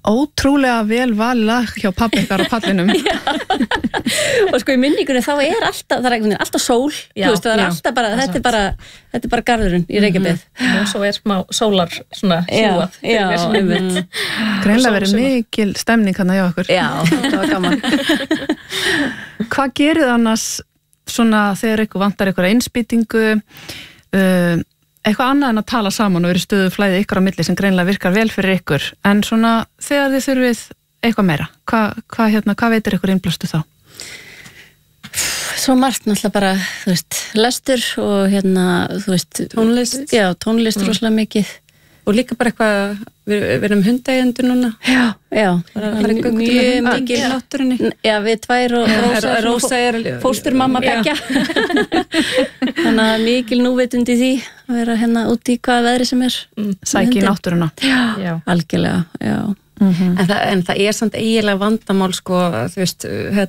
Ótrúlega vel valið lag hjá pabbi ykkar á pallinum. Og sko í minningunni þá alltaf, það alltaf sól, þú veist, það alltaf bara, þetta er bara garðurinn í Reykjavík. Og svo smá sólar svona hjúað. Já, einmitt. Greinlega verið mikil stemning hann hjá okkur. Já, það var gaman. Hvað gerir annars svona þegar ykkur vantar ykkur innspýtingu, eitthvað annað en að tala saman og verið stöðu flæði ykkur á milli sem greinlega virkar vel fyrir ykkur, en svona þegar þið þurfið eitthvað meira, hvað veitir ykkur innblástu þá? Svo margt náttúrulega bara, þú veist, lestur og þú veist, tónlist. Já, tónlist rosalega mikið. Og líka bara eitthvað, við erum hundaeigendur núna. Já. Bara mjög mikið í náttúrunni. Já, við tvær og Rósa fósturmamma beggja. Þannig að mikil núvitundi því að vera úti í hvaða veðri sem er. Sæki í náttúruna. Já, algjörlega, já. En það er samt eiginlega vandamál, sko, þú veist,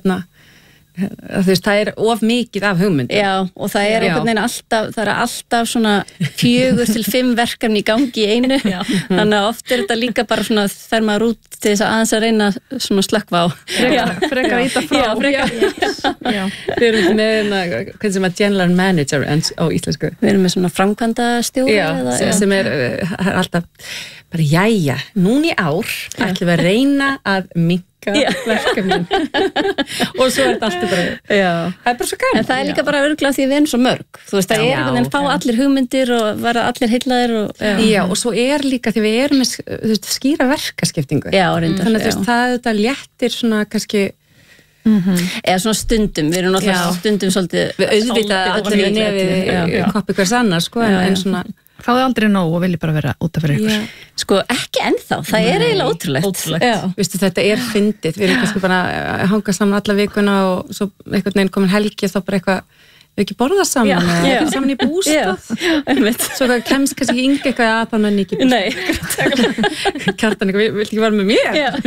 það er of mikið af hugmyndum. Já, og það er einhvern veginn alltaf, það er alltaf svona 4 til 5 verkefni í gangi í einu. Þannig að oft er þetta líka bara svona þegar maður út til þess að aðeins að reyna svona slökkva á. Frekar að íta frá. Já, frekar. Við erum með, hvað sem að general manager á íslensku. Við erum með svona framkvæmdastjóri. Já, sem er alltaf bara, jæja, núna í ár ætlum við að reyna að minnka verkefnin. Og svo er þetta alltaf bara, það er bara svo gaman. En það er líka bara örugglega því við erum svo mörg. Þú veist, það er einhvern veginn fá allir hugmyndir og vera allir heillaðir. Já, og svo er líka því við erum með skýra verkaskiptingu. Já, reyndar. Þannig að það léttir svona kannski eða svona stundum, við erum náttúrulega stundum svolítið við auðvitað allir í nefið koppi hvers annars, sko, en svona Fáðu aldrei nóg og vilji bara vera út af fyrir ykkur. Sko, ekki ennþá, það er eiginlega ótrúlegt. Vistu, þetta er fyndið, við erum kannski bara að hanga saman alla vikuna og svo einhvern veginn komin helgi þá bara eitthvað, við ekki borða saman eða saman í bústað. Svo kemst kannski yngi eitthvað að það menn ekki bústað. Nei. Kjartan eitthvað, vilt ekki vera með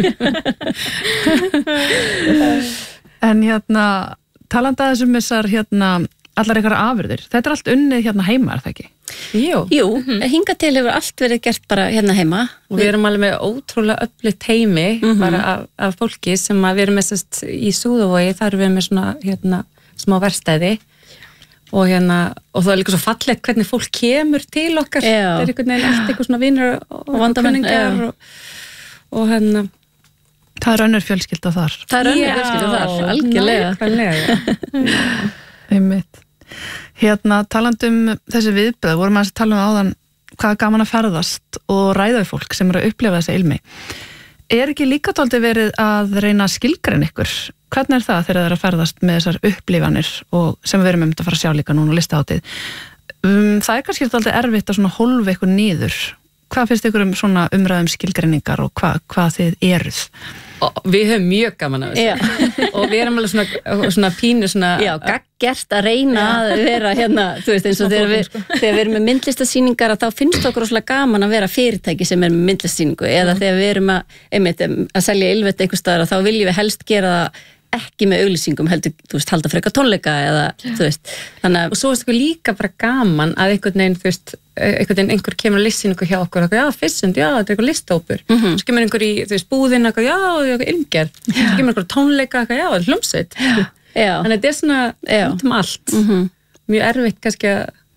mér? En talandi að þessum þessar allar ykkar afurðir, þetta er allt unnið heima, er það ekki? Jú, hingað til hefur allt verið gert bara heima. Og við erum alveg með ótrúlega öflugt heimi bara af fólki sem við erum með í Súðavogi, þar erum við með svona smá verkstæði og það er líka svo fallegt hvernig fólk kemur til okkar. Það er einhvern veginn allt eitthvað svona vinur og vandamenningar og Það er önnur fjölskylda þar. Það er önnur fjölskylda þar, algjörlega. Einmitt. Talandum þessi viðbröð, vorum að tala áðan hvað er gaman að ferðast og ræða við fólk sem eru að upplifa þessi ilmi. Er ekki líka dálítið verið að reyna að skilgreina ykkur? Hvernig er það þegar það er að ferðast með þessar upplifanir og sem við erum að fara að sjá líka núna á listahátíð? Það er kannski dálítið erfitt að hólfa ykkur niður. Hvað finnst ykkur svona umræðum skilgreiningar og hvað þið eruð? Við höfum mjög gaman af þessu og við erum alveg svona pínu Já, gaggjert að reyna að vera þú veist, eins og þegar við erum með myndlistasýningar þá finnst okkur svona gaman að vera fyrirtæki sem er með myndlistasýningu eða þegar við erum að selja ylvett einhvers staðar þá viljum við helst gera það ekki með auglýsingum heldur, þú veist, halda frekar tónleika eða, þú veist, þannig að og svo er þetta líka bara gaman að einhver kemur að listsýningu hjá okkur og fyrstund, þetta er eitthvað listópur svo kemur einhver í, þú veist, búðin það er eitthvað ilmgerð, svo kemur einhver tónleika þetta er hljómsveit þannig að þetta er svona út allt mjög erfitt kannski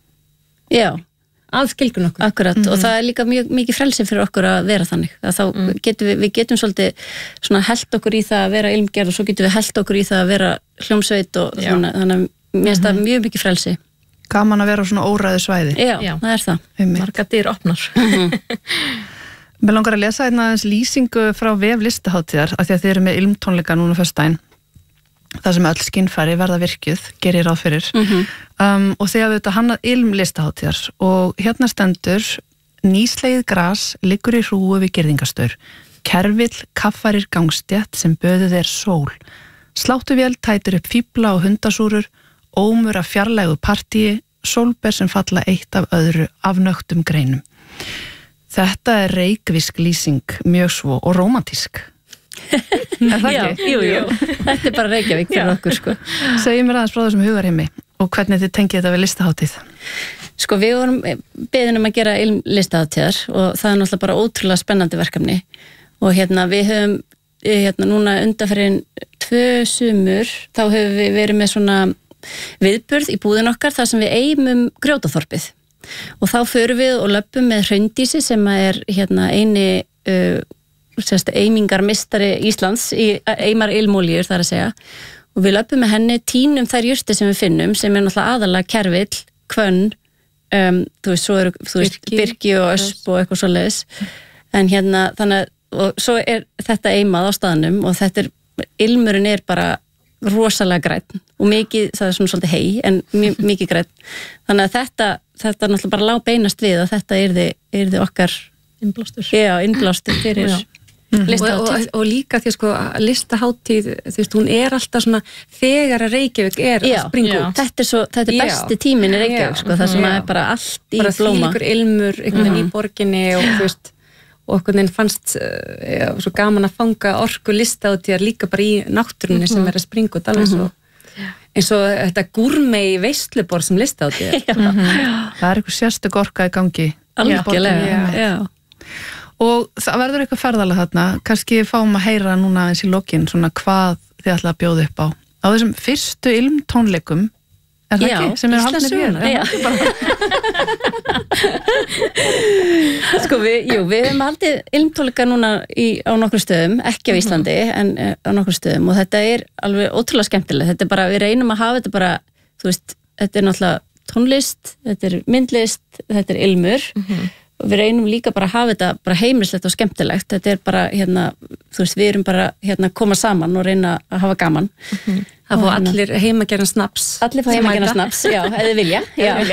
að skilgruna okkur. Akkurat, og það er líka mjög mikið frelsi fyrir okkur að vera þannig. Þá við getum svolítið svona hellt okkur í það að vera ilmgerð og svo getum við hellt okkur í það að vera hljómsveit og svona, þannig að mér finnst það mjög mikið frelsi. Gaman að vera á svona óræðu svæði. Já, það er það. Margar dyr opnar. Mér langar að lesa aðeins lýsingu frá vef listahátíðar af því að þið eru með ilmtónleika núna föstudaginn. Það sem öll skynfæri verða virkjuð, gerir ráð fyrir. Og þið hafið þetta hannað ilm listahátíðar og hérna stendur nýslegið gras liggur í hrúgu við girðingastaur. Kervill kaffarir gangstétt sem böðu þeir sól. Sláttuvél tætir upp fíbla og hundasúrur, ómur af fjarlægu partíi, sólber sem falla eitt af öðru afnögtum greinum. Þetta er reykvísk lýsing, mjög svo og rómantísk. Já, jú, þetta er bara Reykjavík fyrir okkur, sko. Segðu mér aðeins frá þessum hugarheimi og hvernig þið tengið þetta við listahátíð. Sko, við vorum beðin að gera listahátíðar og það er náttúrulega bara ótrúlega spennandi verkefni og við höfum núna undanferðin 2 sumur þá höfum við verið með svona viðburð í búðin okkar þar sem við eimum Grjótaþorpið og þá förum við og löpum með Hraundísi sem eini eimingarmistari Íslands í eimar ilmóljur þar að segja og við löpum með henni, tínum þær jurtir sem við finnum sem náttúrulega aðalega kervill, hvönn svo eru birki og ösp og eitthvað svoleiðis en þannig og svo þetta eimað á staðnum og ilmurinn bara rosalega grænn og mikið, það svona svolítið hei en mikið grænn þannig að þetta náttúrulega bara lá beinast við að þetta yrði okkar innblástur fyrir listahátíð og líka því listahátíð hún alltaf svona þegar að Reykjavík að springa út þetta besti tíminn í Reykjavík það sem bara allt í blóma bara þvílíkur ilmur í borginni og og okkur fannst svo gaman að fanga orku listahátíðar líka bara í náttúrunni sem að springa út alveg eins og þetta gúrmei veistlubor sem listahátíðar það eitthvað sérstök orka í gangi algjörlega og það verður eitthvað ferðalega þarna kannski fáum að heyra núna eins í lokin svona hvað þið ætla að bjóða upp á þessum fyrstu ilmtónleikum það ekki, sem haldnir hér við höfum haldið ilmtónleika núna á nokkrum stöðum, ekki á Íslandi en á nokkrum stöðum og þetta alveg ótrúlega skemmtilegt, þetta bara, við reynum að hafa þetta bara, þetta náttúrulega tónlist, þetta myndlist, þetta ilmur og við reynum líka bara að hafa þetta bara heimilislegt og skemmtilegt, þetta bara við erum bara koma saman og reyna að hafa gaman það fá allir heimagerðan snaps allir fá heimagerðan snaps, eða vilja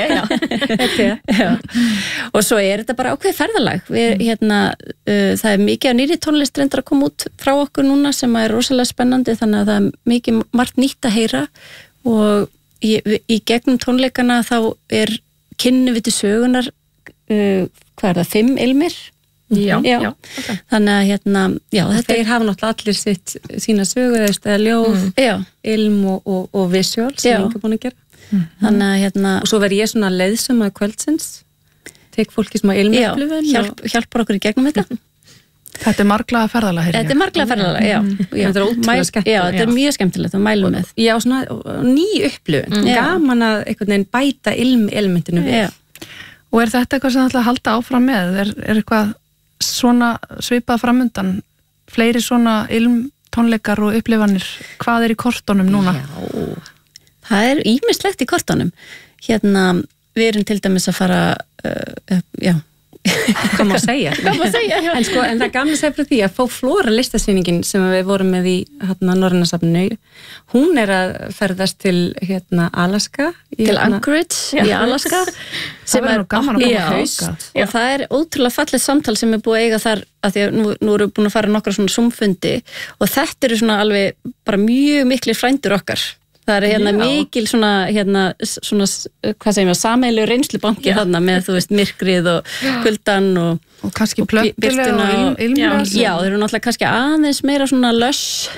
og svo þetta bara ákveðið ferðalag við, það mikið af nýri tónlist reyndar að koma út frá okkur núna sem rosalega spennandi þannig að það mikið margt nýtt að heyra og í gegnum tónleikana þá kynnu við til sögunar hvað 5 ilmir? Já. Okay. Þannig að þeir hafa náttúrulega allir sína sögu eða ljóð, ilm og visual sem ég ekki búin að gera þannig að og svo verð ég svona leiðsöma kvöldsins tek fólki smá ilmupplifun hjálpar okkur í gegnum þetta Þetta marglaða ferðalag Þetta marglaða ferðalag, Þetta ótrúlega skemmtilegt þetta mjög skemmtilegt og mælum með Já, svona ný upplifun gaman að einhvern veginn bæta ilmelementinu við Og þetta eitthvað sem það ætla að halda áfram með? Eitthvað svona svipað framundan? Fleiri svona ilmtónleikar og upplifanir? Hvað í kortunum núna? Já, það ýmislegt í kortunum. Við erum til dæmis að fara, Hvað má segja? En það er gaman að segja frá því að Folklóra listasýningin sem við vorum með í Norræna safninu, hún að ferðast til Alaska til Anchorage í Alaska sem gaman að koma haust og það ótrúlega fallegt samtal sem búið að eiga þar af því að nú erum við búin að fara nokkra svona Zoom-fundi og þetta svona alveg bara mjög miklir frændur okkar það mikil svona hvað segjum við, sameiginlegu reynslubanki þarna með, myrkrið og kuldan og kannski plöttulega og ilmlega Já, þeir eru náttúrulega kannski aðeins meira svona löss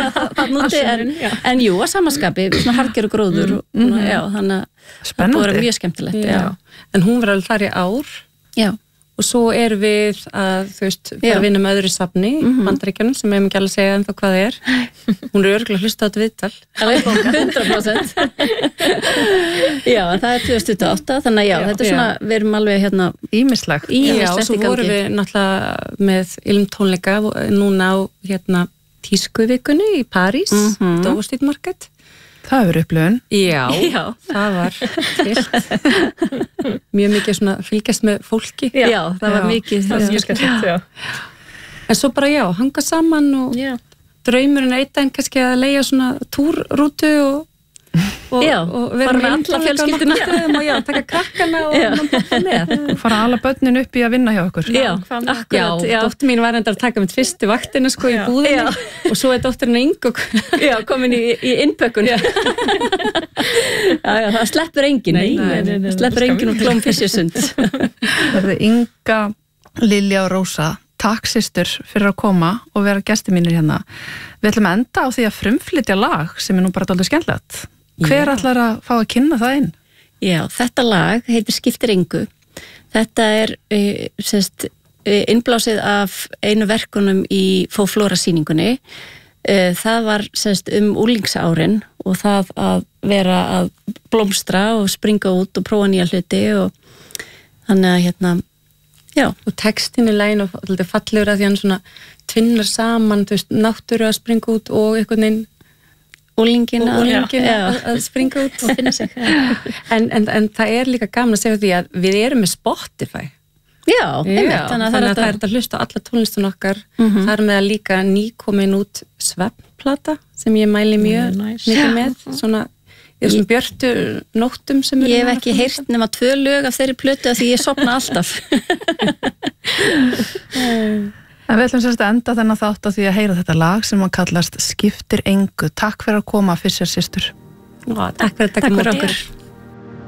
en jú, að samaskapi, svona harkir og gróður þannig að það búið mjög skemmtilegt En hún var alveg þar í ár Já Og svo við að, fara að vinna með öðru safni, Bandaríkjunum, sem ég ekki alveg segja ennþá hvað það Hún örugglega að hlusta á þetta viðtal. 100%. Já, það 2028, þannig að þetta svona, við erum alveg ýmislegt. Já, og svo vorum við náttúrulega með ilmtónleika núna á tískuvikunni í París, Dover Street Market. Það hefur upplifun. Já, það var fyllt. Mjög mikið svona fylgjast með fólki. Já, það var mikið. Það var mjög skemmt, já. En svo bara hanga saman og draumurinn einn daginn kannski að leigja svona túrrútu og vera með alla fjölskylduna og taka krakkana og með. Fara alla börnin upp í að vinna hjá okkur. Já, akkurat. Já, dóttir mín var enda að taka mitt fyrstu vaktina í búðinu og svo dóttirinn Ingo komin í innpökkun. Já, það sleppur enginn. Nei, sleppur enginn og klóm Fishersund. Það verður Inga, Lilja og Rósa. Takk systur fyrir að koma og vera gestir mínir hérna. Við ætlum að enda á því að frumflytja lag sem nú bara dálítið skemmtilegt. Hver ætlar að fá að kynna það inn? Já, þetta lag heitir Skiptir engu. Þetta innblásið af einu verkunum í Fóflóra sýningunni. Það var semst úlingsárin og það að vera að blómstra og springa út og prófa nýja hluti og þannig að já. Og textin í laginu er fallegur að því hann svona tvinnar saman, þú veist, náttúru að springa út og einhvern veginn úlingin að springa út og finna sig. En það líka gaman að segja því að við erum með Spotify. Já, einmitt. Þannig að það að hlusta á alla tónlistun okkar. Það með að líka nýkomin út svefnplata sem ég mæli mjög mikið með. Svona björtu nóttum sem ég hef ekki heyrt nema 2 lög af þeirri plötu af því ég sofna alltaf. En við ætlum sérst að enda þennan þátt á því að heyra þetta lag sem kallast Skiptir engu. Takk fyrir að koma, Fischer systur. Takk fyrir að taka mót okkur.